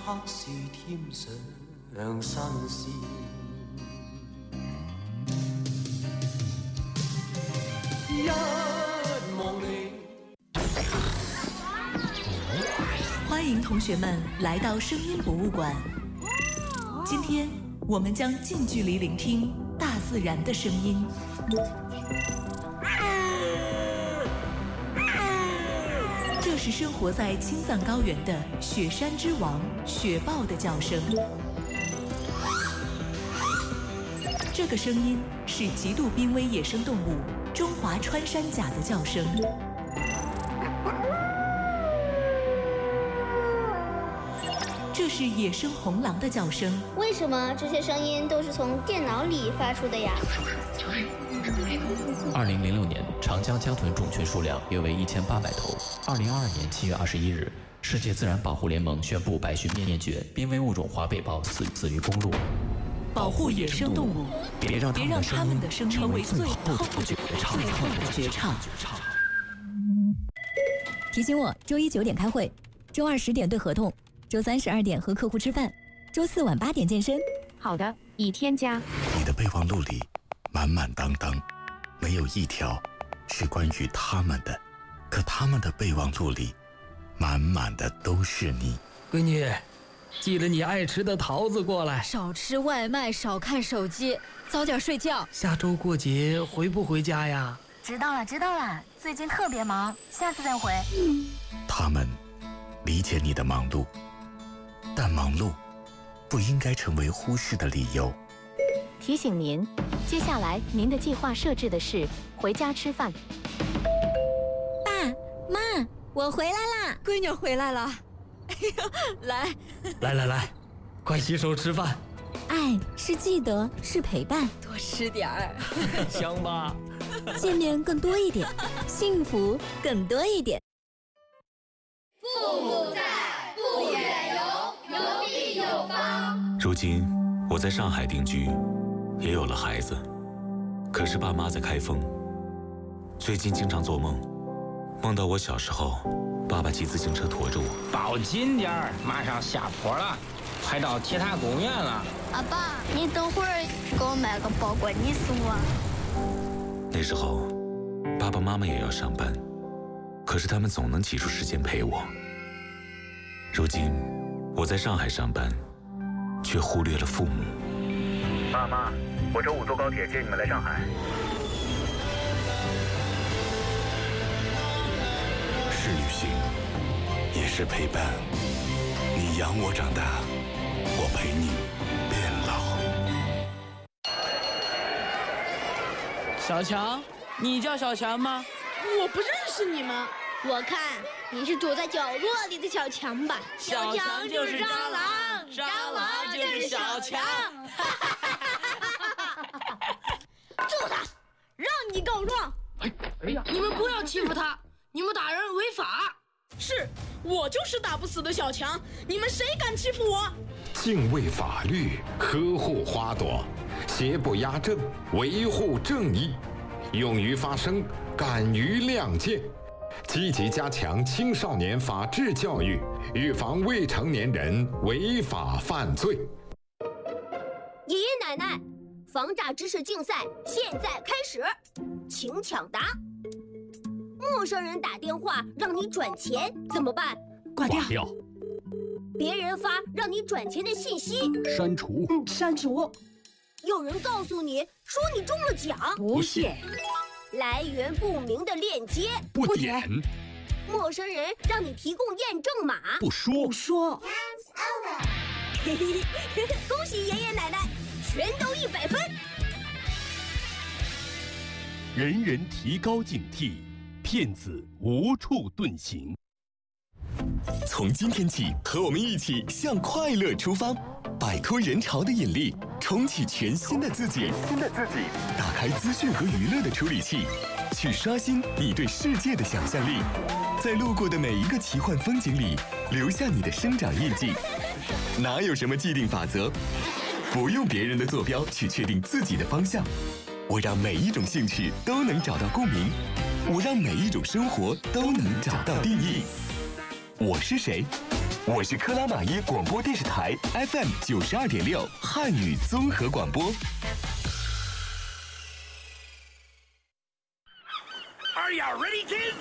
刻是添上新鲜。一望你， 欢迎同学们来到声音博物馆。今天我们将近距离聆听大自然的声音。这是生活在青藏高原的雪山之王雪豹的叫声。这个声音是极度濒危野生动物中华穿山甲的叫声。这是野生红狼的叫声。 为什么这些声音都是从电脑里发出的呀 ？2006年，长江江豚种群数量约为1800头。2022年7月21日，世界自然保护联盟宣布白须灭绝，濒危物种华北豹死于公路。 保护野生动物， 别让它们的声音成为最后的绝唱。 提醒我，周1 9点开会，周2 10点对合同，周3 12点和客户吃饭，周4晚8点健身。 好的，已添加。 你的备忘录里满满当当，没有一条是关于他们的，可他们的备忘录里满满的都是你。 闺女，记得你爱吃的桃子过来。 少吃外卖，少看手机，早点睡觉。 下周过节回不回家呀？ 知道了，最近特别忙，下次再回。 他们理解你的忙碌，但忙碌不应该成为忽视的理由。 提醒您，接下来您的计划设置的是回家吃饭。 爸妈，我回来啦！ 闺女回来了。哎呦， 来，快洗手吃饭。 爱是记得，是陪伴， 多吃点儿， 香吧？ 见面更多一点，幸福更多一点。 父母在，不远游，游必有方。 如今我在上海定居，也有了孩子，可是爸妈在开封。最近经常做梦，梦到我小时候，爸爸骑自行车驮着我。 抱紧点儿，马上下坡了，快到铁塔公园了。 阿爸，你等会儿给我买个包裹，你送我。 那时候，爸爸妈妈也要上班，可是他们总能挤出时间陪我。如今，我在上海上班，却忽略了父母。 爸妈，我周5坐高铁接你们来上海。 是旅行，也是陪伴。你养我长大，我陪你变老。 小强，你叫小强吗？ 我不认识你们，我看你是躲在角落里的小强吧。 小强就是蟑螂，蟑螂就是小强。 揍他，让你告状。 哎呀，你们不要欺负他，你们打人违法。 是，我就是打不死的小强，你们谁敢欺负我？ 敬畏法律，呵护花朵，邪不压正，维护正义，勇于发声，敢于亮剑，积极加强青少年法治教育，预防未成年人违法犯罪。 爷爷奶奶，防诈知识竞赛现在开始，请抢答。陌生人打电话让你转钱怎么办？ 挂掉。 别人发让你转钱的信息， 删除。 删除。 有人告诉你说你中了奖， 不信。 来源不明的链接， 不点。 陌生人让你提供验证码， 不说。 恭喜爷爷奶奶，全都100分。 人人提高警惕，骗子无处遁形。 从今天起，和我们一起向快乐出发，摆脱人潮的引力，重启全新的自己。打开资讯和娱乐的处理器，去刷新你对世界的想象力，在路过的每一个奇幻风景里，留下你的生长印记。哪有什么既定法则？不用别人的坐标去确定自己的方向。我让每一种兴趣都能找到共鸣，我让每一种生活都能找到定义。我是谁？ 我是克拉玛依广播电视台 FM 92.6汉语综合广播。 Are you ready, kids?